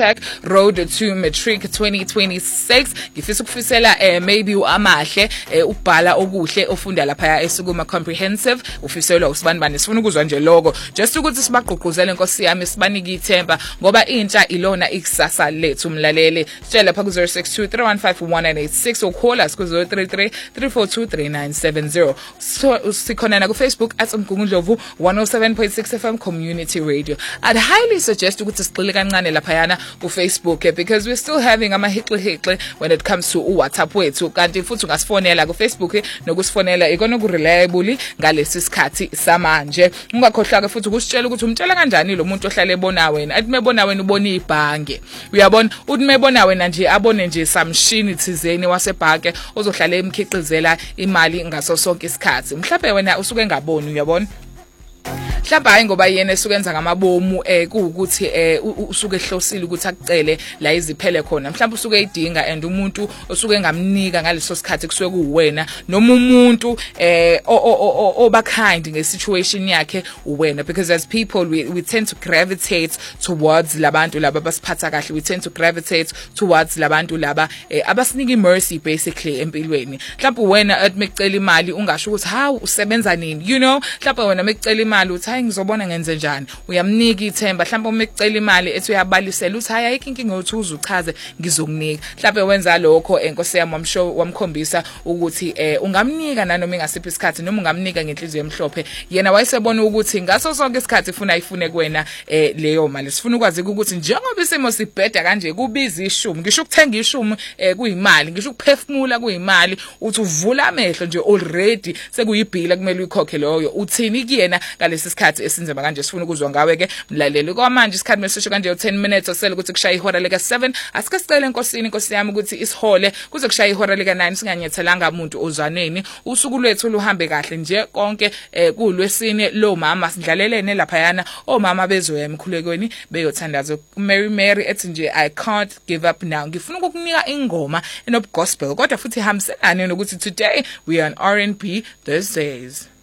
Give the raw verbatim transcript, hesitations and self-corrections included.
hashtag road to matric twenty twenty-six. Ngifisa ukufisela eh, maybe uamahle eh, ubhala okuhle ofunda lapha eSukuma Comprehensive ufiselwa usibanibani sifuna ukuzwa nje lokho just ukuthi sibagqugquzele Nkosi yami sibanike ithemba ngoba intsha ilona ikusasa lethu umlalele sitshela lapha ku zero six two three one five one nine eight six or call us ku zero three three three four two three nine seven zero. So sikhona na ku Facebook at Mgungundlovu one oh seven point six F M Community Radio. I'd highly suggest ukuthi sigxile kancane lapha yana ku Facebook eh, because we're still having ama hickle hickle when it comes to WhatsApp wethu kanti futhi ungasifonela ku Facebook eh, nokusifonela ikona ku reliable ngalesi sikhathi samanje. Ungakhohlwa ke futhi ukusitshela ukuthi umtshela kanjani lo muntu ohlale ebona wena athi mebona wena ubona ibhange uyabona uthi mebona wena nje abone nje samshini thizeni wasebhanke ozohlala emkhiqizela imali ngaso sonke isikhathi mhlawumbe wena usuke ngaboni uyabona mhlawumbe hayi ngoba yena esukenza ngamabomu eh kuukuthi eh usuke ehlosile ukuthi akucele la iziphele khona mhlawumbe usuke edinga and umuntu osuke ngamnika ngaleso sikhathi kusuke kuwena noma umuntu eh oba kind ngesituation yakhe uwena because as people we, we tend to gravitate towards labantu laba basiphatha kahle we tend to gravitate towards labantu laba eh, abasinika mercy basically empilweni mhlawumbe wena athi mecela imali ungasho ukuthi hawu usebenza nini you know mhlawumbe wena mecela imali uthi hayi ngizobona ngenze njani uyamnika ithemba mhlawumbe uma ecela imali ethi uyabalisela uthi hayi ayikho inkinga othi uzuchaze ngizokunika mhlawumbe wenza lokho enkosi yami wamsho wamkhombisa ukuthi eh ungamnika nanoma ingasiphi isikhathi noma ungamnika ngenhliziyo emhlophe yena wayesebona ukuthi ngaso sonke isikhathi ufuna ayifune kuwena eh leyo mali sifuna ukwazi ukuthi njengoba isimo sibheda kanje kubiza ishumi ngisho ukuthenga ishumi eh kuyimali ngisho ukuphefumula kuyimali uthi uvula amehlo nje already sekuyibhila kumele uyikhokhe loyo uthini kuyena ngalesi sikhathi esinzima kanje sifuna ukuzwa ngawe ke mlaleli kwamanje isikhathi mesisho kanje ten minutes osele ukuthi kushaya ihora lika seven asike sicela enkosini Nkosi yami ukuthi isihole kuze kushaya ihora lika nine singanyethelanga umuntu ozwaneni usuku lwethu luhambe kahle nje konke eh, kulwesine lo mama sidlalelene lapha yana omama bezoya emkhulekweni beyothandaza Mary Mary ethi nje I can't give up now ngifuna ukukunika ingoma enob gospel kodwa futhi hambiselane nokuthi today we are on R and B Thursdays.